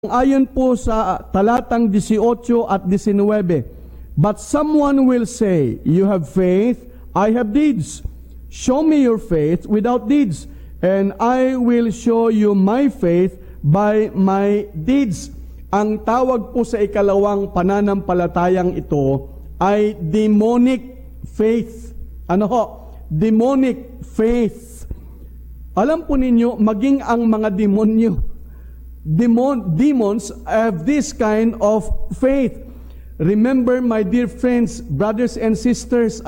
Ayon po sa talatang 18 at 19, "But someone will say, 'You have faith, I have deeds. Show me your faith without deeds, and I will show you my faith by my deeds." Ang tawag po sa ikalawang pananampalatayang ito ay demonic faith. Ano ho? Demonic faith. Alam po ninyo, maging ang mga demonyo, demons have this kind of faith. Remember, my dear friends, brothers and sisters,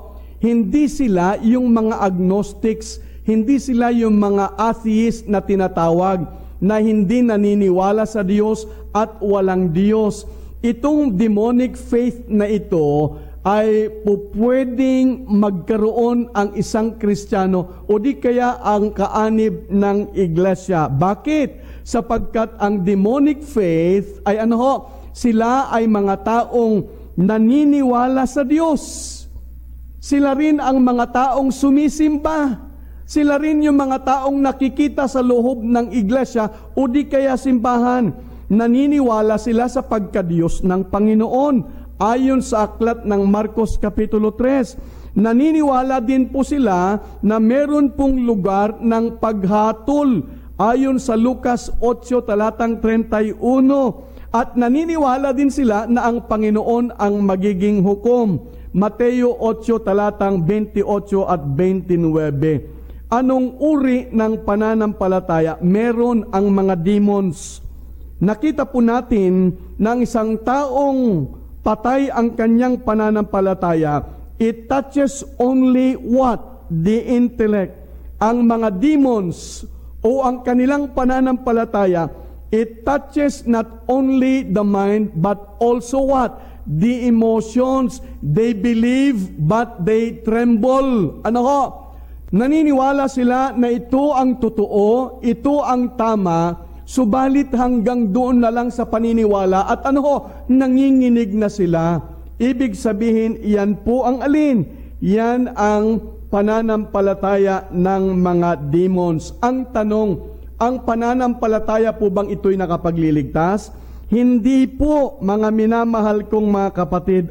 hindi sila yung mga agnostics, hindi sila yung mga atheist na tinatawag, na hindi naniniwala sa Diyos at walang Diyos. Itong demonic faith na ito ay pwedeng magkaroon ang isang Kristiyano o di kaya ang kaanib ng iglesia. Bakit? Sapagkat ang demonic faith ay sila ay mga taong naniniwala sa Diyos. Sila rin ang mga taong sumisimba. Sila rin yung mga taong nakikita sa loob ng iglesia o di kaya simbahan. Naniniwala sila sa pagkadiyos ng Panginoon. Ayon sa aklat ng Marcos Kapitulo 3, naniniwala din po sila na meron pong lugar ng paghatol. Ayon sa Lucas 8 talatang 31, at naniniwala din sila na ang Panginoon ang magiging hukom. Mateo 8 talatang 28 at 29. Anong uri ng pananampalataya? Meron ang mga demons. Nakita po natin ng isang taong patay ang kanyang pananampalataya, it touches only what? The intellect. Ang mga demons o ang kanilang pananampalataya, it touches not only the mind but also what? The emotions. They believe but they tremble. Naniniwala sila na ito ang totoo, ito ang tama, subalit hanggang doon na lang sa paniniwala at nanginginig na sila. Ibig sabihin, yan po ang alin? Yan ang pananampalataya ng mga demons. Ang tanong, ang pananampalataya po bang ito'y nakapagliligtas? Hindi po, mga minamahal kong mga kapatid.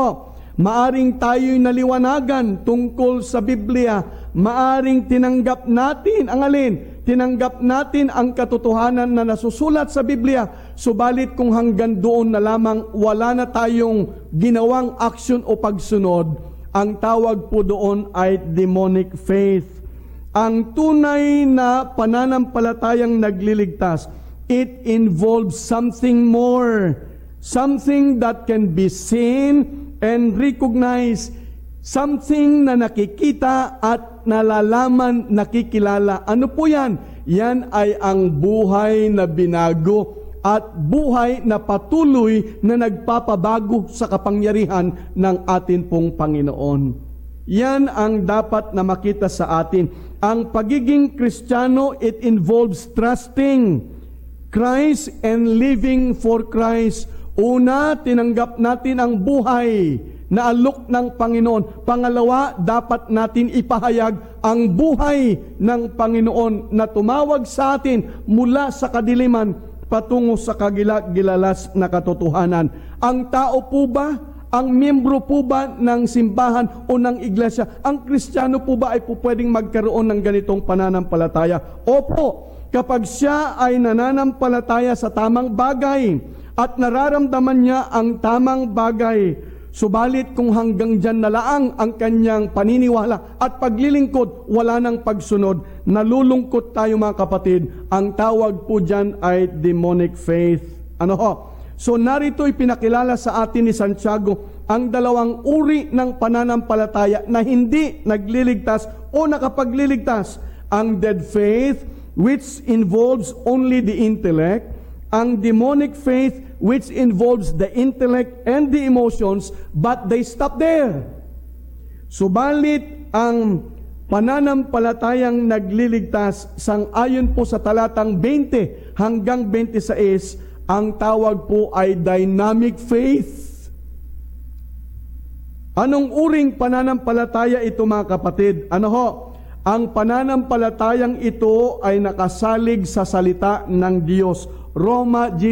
Maaring tayo'y naliwanagan tungkol sa Biblia. Maaring tinanggap natin ang alin? Tinanggap natin ang katotohanan na nasusulat sa Biblia. Subalit kung hanggang doon na lamang wala na tayong ginawang action o pagsunod, ang tawag po doon ay demonic faith. Ang tunay na pananampalatayang nagliligtas, it involves something more. Something that can be seen and recognized. Something na nakikita at nalalaman, nakikilala. Ano po yan? Yan ay ang buhay na binago at buhay na patuloy na nagpapabago sa kapangyarihan ng atin pong Panginoon. Yan ang dapat na makita sa atin. Ang pagiging Kristiyano, it involves trusting Christ and living for Christ. Una, tinanggap natin ang buhay na alok ng Panginoon. Pangalawa, dapat natin ipahayag ang buhay ng Panginoon na tumawag sa atin mula sa kadiliman patungo sa kagilalas na katotohanan. Ang tao po ba, ang miyembro po ba ng simbahan o ng iglesia, ang Kristiyano po ba ay po pwedeng magkaroon ng ganitong pananampalataya? Opo, kapag siya ay nananampalataya sa tamang bagay at nararamdaman niya ang tamang bagay. Subalit kung hanggang dyan na laang ang kanyang paniniwala at paglilingkod, wala nang pagsunod, nalulungkot tayo mga kapatid. Ang tawag po dyan ay demonic faith. So narito ipinakilala sa atin ni Santiago ang dalawang uri ng pananampalataya na hindi nagliligtas o nakapagliligtas. Ang dead faith, which involves only the intellect, ang demonic faith, which involves the intellect and the emotions, but they stop there. Subalit, ang pananampalatayang nagliligtas, sang-ayon po sa talatang 20 hanggang 26, ang tawag po ay dynamic faith. Anong uring pananampalataya ito mga kapatid? Ang pananampalatayang ito ay nakasalig sa salita ng Diyos Roma